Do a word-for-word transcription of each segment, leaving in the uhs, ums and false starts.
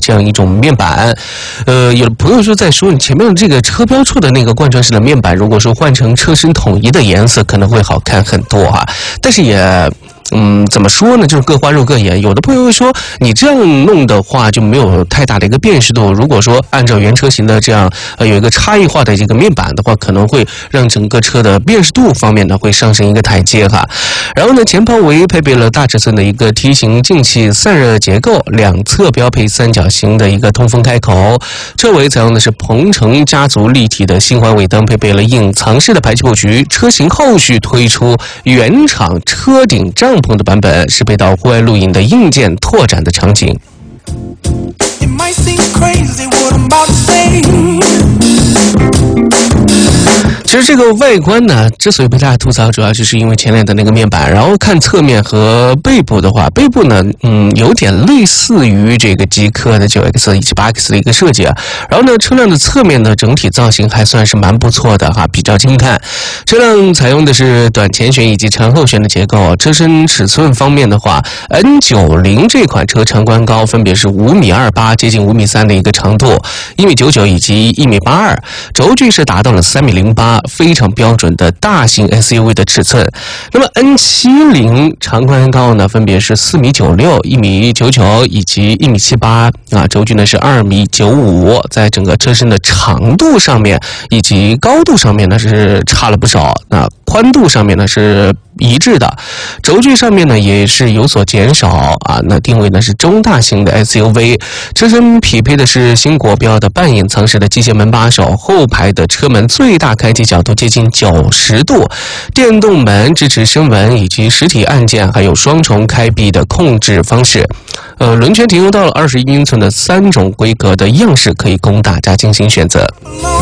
这样一种面板。呃，有的朋友说在说你前面的这个车标处的那个贯穿式的面板，如果说换成车身统一的颜色，可能会好看很多哈。但是也。嗯，怎么说呢？就是各花入各眼。有的朋友会说，你这样弄的话就没有太大的一个辨识度。如果说按照原车型的这样呃有一个差异化的这个面板的话，可能会让整个车的辨识度方面呢会上升一个台阶哈。然后呢，前包围配备了大尺寸的一个梯形进气散热结构，两侧标配三角形的一个通风开口。车尾采用的是鹏程家族立体的星环尾灯，配备了隐藏式的排气布局。车型后续推出原厂车顶帐篷的版本，适配到户外露营的硬件拓展的场景。其实这个外观呢，之所以被大家吐槽，主要就是因为前脸的那个面板。然后看侧面和背部的话，背部呢，嗯，有点类似于这个极氪的 九 X 以及 八 X 的一个设计啊。然后呢，车辆的侧面的整体造型还算是蛮不错的哈，比较精看。车辆采用的是短前悬以及长后悬的结构。车身尺寸方面的话 ，N 九十 这款车长宽高分别是五米二八，接近五米三的一个长度，一米九九以及一米八二，轴距是达到了三米零八。非常标准的大型 S U V 的尺寸。那么 N 七十 长宽高呢，分别是四米九六、一米九九以及一米七八啊，轴距呢是二米九五，在整个车身的长度上面以及高度上面呢是差了不少，那宽度上面呢是一致的，轴距上面呢也是有所减少啊。那定位呢是中大型的 S U V， 车身匹配的是新国标的半隐藏式的机械门把手，后排的车门最大开启角度接近九十度，电动门支持声纹以及实体按键，还有双重开闭的控制方式。呃，轮圈提供到了二十一英寸的三种规格的样式，可以供大家进行选择。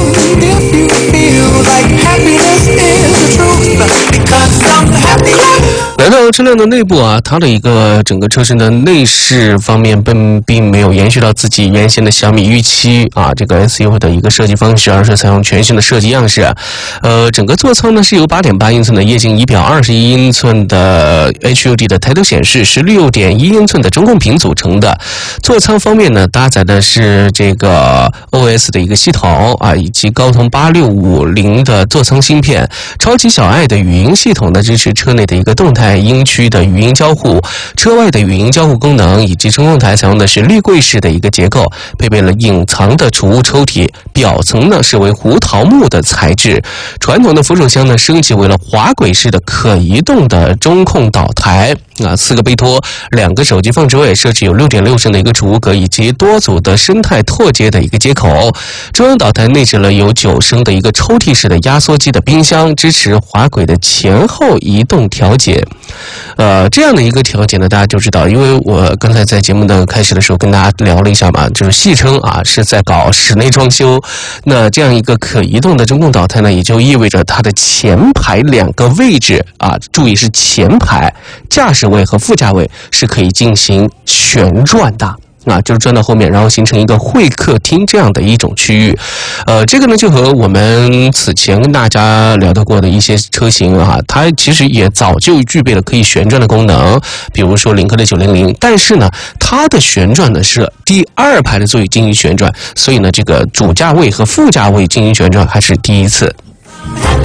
来到车辆的内部啊，它的一个整个车身的内饰方面并并没有延续到自己原先的小米预期啊这个 S U V 的一个设计方式，而是采用全新的设计样式。呃，整个座舱呢是由 八点八英寸的液晶仪表、二十一英寸的 H U D 的抬头显示、十六点一英寸的中控屏组成的。座舱方面呢，搭载的是这个 O S 的一个系统啊，以及高通八六五零的座舱芯片，超级小爱的语音系统呢支持车内的一个动态音区的语音交互，车外的语音交互功能，以及中控台采用的是立柜式的一个结构，配备了隐藏的储物抽屉，表层呢是为胡桃木的材质。传统的扶手箱呢升级为了滑轨式的可移动的中控岛台啊，四个杯托，两个手机放置位，设置有 六点六 升的一个储物格以及多组的生态拓接的一个接口。中央岛台内置了有九升的一个抽屉式的压缩机的冰箱，支持滑轨的前后移动调节。呃，这样的一个调节呢，大家就知道，因为我刚才在节目的开始的时候跟大家聊了一下嘛，就是戏称啊是在搞室内装修。那这样一个可移动的中控岛台呢，也就意味着它的前排两个位置啊，注意是前排，驾驶位和副驾位是可以进行旋转的。啊，就是转到后面，然后形成一个会客厅这样的一种区域。呃，这个呢就和我们此前跟大家聊到过的一些车型啊，它其实也早就具备了可以旋转的功能，比如说领克的九零零，但是呢，它的旋转呢是第二排的座椅进行旋转，所以呢，这个主驾位和副驾位进行旋转还是第一次。